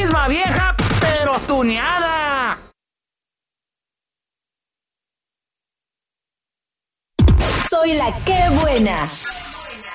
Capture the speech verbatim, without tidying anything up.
misma vieja, pero tuneada. Soy la que buena.